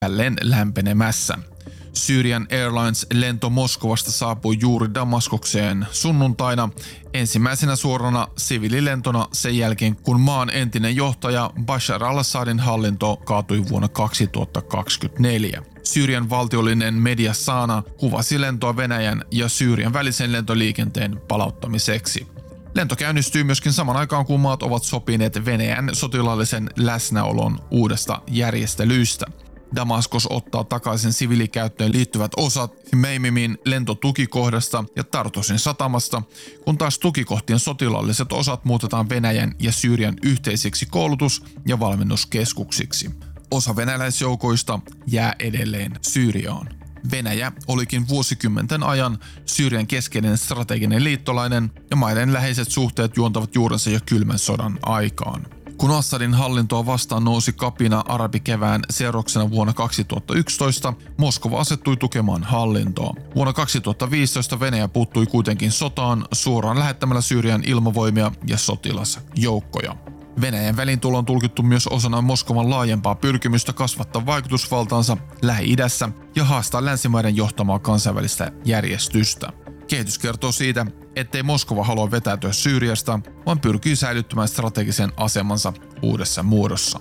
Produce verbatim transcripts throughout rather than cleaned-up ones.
jälleen lämpenemässä. Syrian Airlines-lento Moskovasta saapui juuri Damaskokseen sunnuntaina ensimmäisenä suorana siviililentona sen jälkeen, kun maan entinen johtaja Bashar al-Assadin hallinto kaatui vuonna kaksituhattakaksikymmentäneljä. Syyrian valtiollinen media Sana kuvasi lentoa Venäjän ja Syyrian välisen lentoliikenteen palauttamiseksi. Lento käynnistyy myöskin saman aikaan, kun maat ovat sopineet Venäjän sotilaallisen läsnäolon uudesta järjestelyistä. Damaskos ottaa takaisin siviilikäyttöön liittyvät osat Hmeimin lentotukikohdasta ja Tartusin satamasta, kun taas tukikohtien sotilaalliset osat muutetaan Venäjän ja Syyrian yhteisiksi koulutus- ja valmennuskeskuksiksi. Osa venäläisjoukoista jää edelleen Syyriaan. Venäjä olikin vuosikymmenten ajan Syyrian keskeinen strateginen liittolainen ja maiden läheiset suhteet juontavat juurensa jo kylmän sodan aikaan. Kun Assadin hallintoa vastaan nousi kapina arabikevään seurauksena vuonna kaksituhattayksitoista, Moskova asettui tukemaan hallintoa. Vuonna kaksituhattaviisitoista Venäjä puuttui kuitenkin sotaan suoraan lähettämällä Syyrian ilmavoimia ja sotilasjoukkoja. Venäjän väliintulo on tulkittu myös osana Moskovan laajempaa pyrkimystä kasvattaa vaikutusvaltaansa Lähi-idässä ja haastaa länsimaiden johtamaa kansainvälistä järjestystä. Kehitys kertoo siitä, ettei Moskova halua vetäytyä Syyriasta, vaan pyrkii säilyttämään strategisen asemansa uudessa muodossa.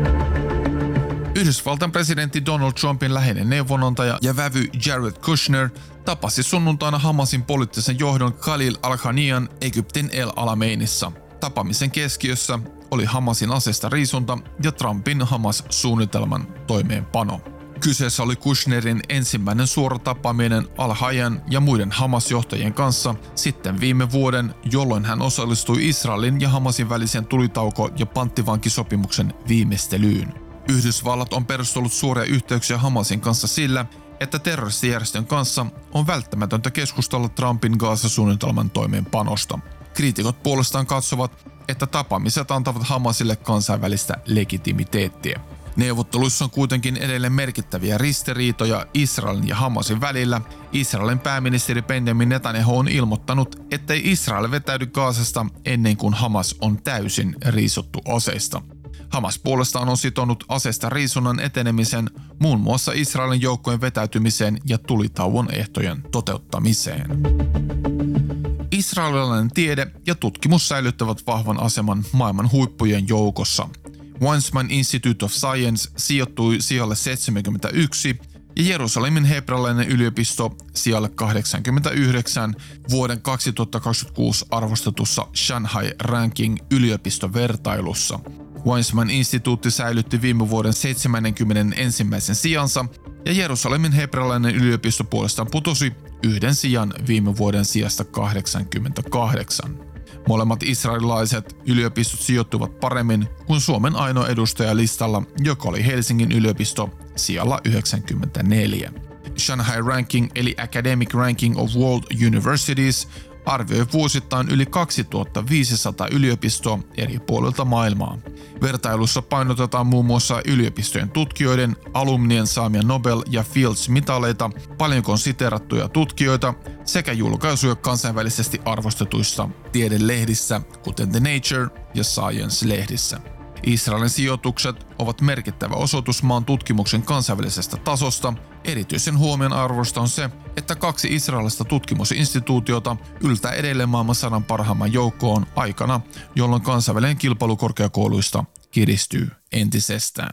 Yhdysvaltain presidentti Donald Trumpin läheinen neuvonantaja ja vävy Jared Kushner tapasi sunnuntaina Hamasin poliittisen johdon Khalil al-Hanian Egyptin El Alameinissa. Tapaamisen keskiössä oli Hamasin aseista riisunta ja Trumpin Hamas-suunnitelman toimeenpano. Kyseessä oli Kushnerin ensimmäinen suora tapaaminen al-Hanian ja muiden Hamas-johtajien kanssa sitten viime vuoden, jolloin hän osallistui Israelin ja Hamasin välisen tulitauko- ja panttivankisopimuksen viimeistelyyn. Yhdysvallat on perustellut suoria yhteyksiä Hamasin kanssa sillä, että terroristijärjestön kanssa on välttämätöntä keskustella Trumpin Gaza-suunnitelman toimeenpanosta. Kriitikot puolestaan katsovat, että tapaamiset antavat Hamasille kansainvälistä legitimiteettiä. Neuvotteluissa on kuitenkin edelleen merkittäviä ristiriitoja Israelin ja Hamasin välillä. Israelin pääministeri Benjamin Netanyahu on ilmoittanut, ettei Israel vetäydy Gazasta ennen kuin Hamas on täysin riisuttu aseista. Hamas puolestaan on sitonut aseista riisunnan etenemisen muun muassa Israelin joukkojen vetäytymiseen ja tulitauon ehtojen toteuttamiseen. Israelilainen tiede ja tutkimus säilyttävät vahvan aseman maailman huippujen joukossa. Weizmann Institute of Science sijoittui sijalle seitsemänkymmentäyksi ja Jerusalemin hebrealainen yliopisto sijalle kahdeksankymmentäyhdeksän vuoden kaksituhattakaksikymmentäkuusi arvostetussa Shanghai Ranking yliopistovertailussa. Weizmann-instituutti säilytti viime vuoden seitsemänkymmentäensimmäisen sijansa ja Jerusalemin hebrealainen yliopisto puolestaan putosi yhden sijan viime vuoden sijasta kahdeksankymmentäkahdeksan. Molemmat israelilaiset yliopistot sijoittuvat paremmin kuin Suomen ainoa edustaja listalla, joka oli Helsingin yliopisto sijalla yhdeksänkymmentäneljä. Shanghai Ranking eli Academic Ranking of World Universities arvioi vuosittain yli kaksituhattaviisisataa yliopistoa eri puolilta maailmaa. Vertailussa painotetaan muun muassa yliopistojen tutkijoiden, alumnien saamia Nobel- ja Fields-mitaleita, paljonko siteerattuja tutkijoita sekä julkaisuja kansainvälisesti arvostetuissa tiedelehdissä, kuten The Nature ja Science-lehdissä. Israelin sijoitukset ovat merkittävä osoitus maan tutkimuksen kansainvälisestä tasosta. Erityisen huomion arvosta on se, että kaksi israelista tutkimusinstituutiota yltää edelleen maailman sadan parhaimman joukkoon aikana, jolloin kansainvälinen kilpailu korkeakouluista kiristyy entisestään.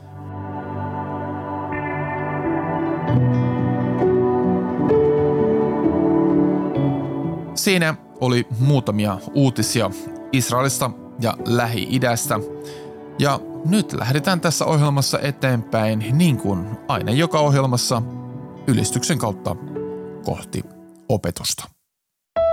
Siinä oli muutamia uutisia Israelista ja Lähi-idästä. Ja nyt lähdetään tässä ohjelmassa eteenpäin, niin kuin aina joka ohjelmassa, ylistyksen kautta kohti opetusta.